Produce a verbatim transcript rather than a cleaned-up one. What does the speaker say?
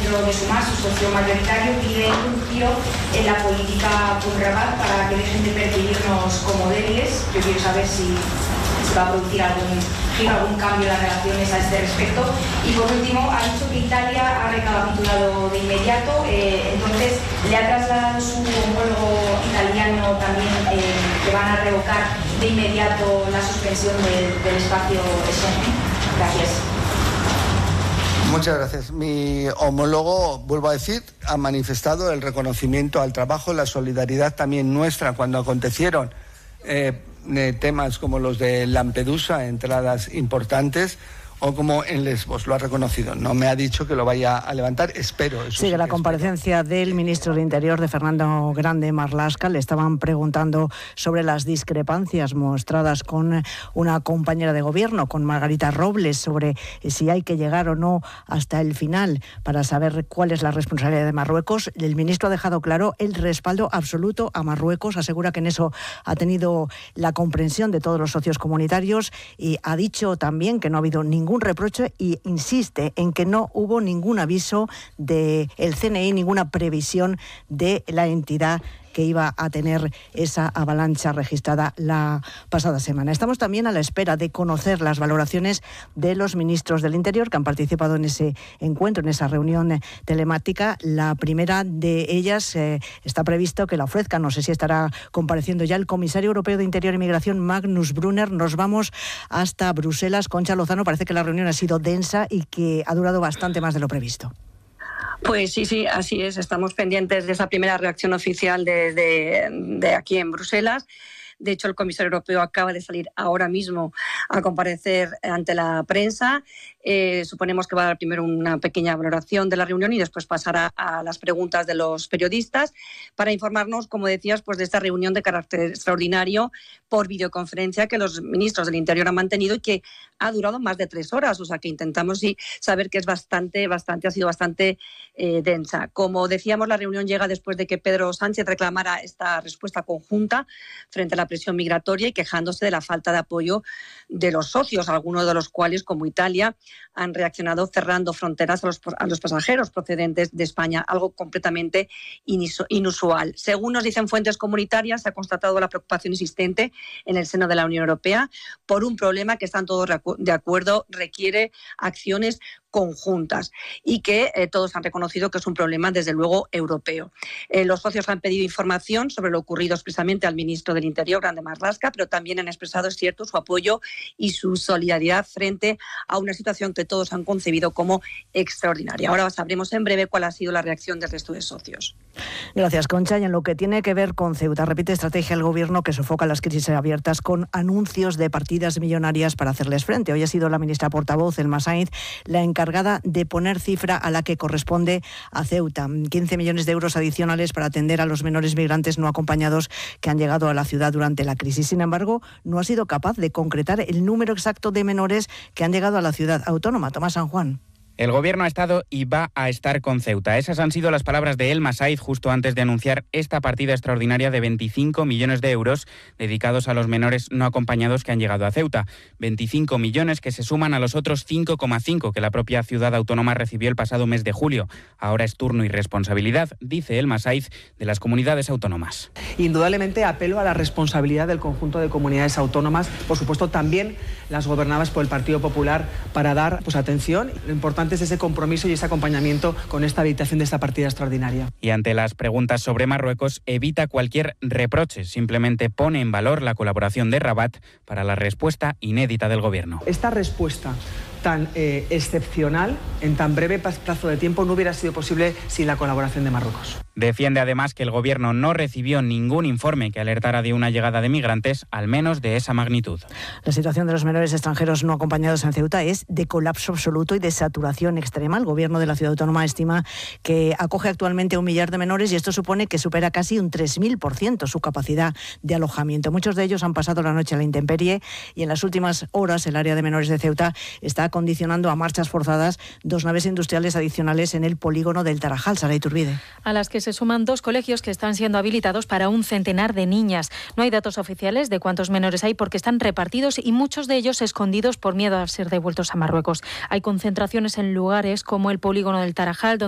ministro de Sumar, su socio mayoritario, pide un giro en la política con Rabat para que dejen de percibirnos como débiles. Yo quiero saber si se va a producir algún giro, algún cambio en las relaciones a este respecto. Y por último, ha dicho que Italia ha recapitulado de inmediato, eh, entonces le ha trasladado su homólogo italiano también eh, que van a revocar de inmediato la suspensión de, del espacio Schengen. Gracias. Muchas gracias. Mi homólogo, vuelvo a decir, ha manifestado el reconocimiento al trabajo, la solidaridad también nuestra cuando acontecieron eh, eh, temas como los de Lampedusa, entradas importantes, o como en Lesbos, lo ha reconocido. No me ha dicho que lo vaya a levantar, espero. Eso Sigue sí la espero. comparecencia del ministro del Interior, de Fernando Grande Marlaska. Le estaban preguntando sobre las discrepancias mostradas con una compañera de gobierno, con Margarita Robles, sobre si hay que llegar o no hasta el final para saber cuál es la responsabilidad de Marruecos. El ministro ha dejado claro el respaldo absoluto a Marruecos, asegura que en eso ha tenido la comprensión de todos los socios comunitarios y ha dicho también que no ha habido ningún reproche y insiste en que no hubo ningún aviso del C N I, ninguna previsión de la entidad que iba a tener esa avalancha registrada la pasada semana. Estamos también a la espera de conocer las valoraciones de los ministros del Interior que han participado en ese encuentro, en esa reunión telemática. La primera de ellas eh, está previsto que la ofrezca, no sé si estará compareciendo ya el comisario europeo de Interior y Migración, Magnus Brunner. Nos vamos hasta Bruselas. Concha Lozano, parece que la reunión ha sido densa y que ha durado bastante más de lo previsto. Pues sí, sí, así es. Estamos pendientes de esa primera reacción oficial de, de, de aquí en Bruselas. De hecho, el comisario europeo acaba de salir ahora mismo a comparecer ante la prensa. Eh, suponemos que va a dar primero una pequeña valoración de la reunión y después pasará a las preguntas de los periodistas para informarnos, como decías, pues de esta reunión de carácter extraordinario por videoconferencia que los ministros del Interior han mantenido y que ha durado más de tres horas. O sea, que intentamos sí saber que es bastante, bastante, ha sido bastante eh, densa. Como decíamos, la reunión llega después de que Pedro Sánchez reclamara esta respuesta conjunta frente a la presión migratoria y quejándose de la falta de apoyo de los socios, algunos de los cuales, como Italia, han reaccionado cerrando fronteras a los, a los pasajeros procedentes de España, algo completamente inusual. Según nos dicen fuentes comunitarias, se ha constatado la preocupación existente en el seno de la Unión Europea por un problema que están todos de acuerdo, requiere acciones conjuntas y que eh, todos han reconocido que es un problema, desde luego, europeo. Eh, los socios han pedido información sobre lo ocurrido expresamente al ministro del Interior, Grande Marlaska, pero también han expresado, es cierto, su apoyo y su solidaridad frente a una situación que todos han concebido como extraordinaria. Ahora sabremos en breve cuál ha sido la reacción del resto de socios. Gracias, Concha. Y en lo que tiene que ver con Ceuta, repite estrategia el Gobierno que sofoca las crisis abiertas con anuncios de partidas millonarias para hacerles frente. Hoy ha sido la ministra portavoz, Elma Sainz, la encargada de poner cifra a la que corresponde a Ceuta. quince millones de euros adicionales para atender a los menores migrantes no acompañados que han llegado a la ciudad durante la crisis. Sin embargo, no ha sido capaz de concretar el número exacto de menores que han llegado a la ciudad autónoma. Tomás San Juan. El Gobierno ha estado y va a estar con Ceuta. Esas han sido las palabras de Elma Sainz justo antes de anunciar esta partida extraordinaria de veinticinco millones de euros dedicados a los menores no acompañados que han llegado a Ceuta. veinticinco millones que se suman a los otros cinco coma cinco que la propia ciudad autónoma recibió el pasado mes de julio. Ahora es turno y responsabilidad, dice Elma Sainz, de las comunidades autónomas. Indudablemente apelo a la responsabilidad del conjunto de comunidades autónomas, por supuesto también las gobernadas por el Partido Popular, para dar pues atención. Lo importante es ese compromiso y ese acompañamiento con esta habilitación de esta partida extraordinaria. Y ante las preguntas sobre Marruecos, evita cualquier reproche. Simplemente pone en valor la colaboración de Rabat para la respuesta inédita del Gobierno. Esta respuesta tan eh, excepcional, en tan breve plazo de tiempo, no hubiera sido posible sin la colaboración de Marruecos. Defiende además que el Gobierno no recibió ningún informe que alertara de una llegada de migrantes, al menos de esa magnitud. La situación de los menores extranjeros no acompañados en Ceuta es de colapso absoluto y de saturación extrema. El Gobierno de la ciudad autónoma estima que acoge actualmente un millar de menores y esto supone que supera casi un tres mil por ciento su capacidad de alojamiento. Muchos de ellos han pasado la noche a la intemperie y en las últimas horas el área de menores de Ceuta está condicionando a marchas forzadas dos naves industriales adicionales en el polígono del Tarajal. Sara Iturbide. A las que se suman dos colegios que están siendo habilitados para un centenar de niñas. No hay datos oficiales de cuántos menores hay porque están repartidos y muchos de ellos escondidos por miedo a ser devueltos a Marruecos. Hay concentraciones en lugares como el polígono del Tarajal, donde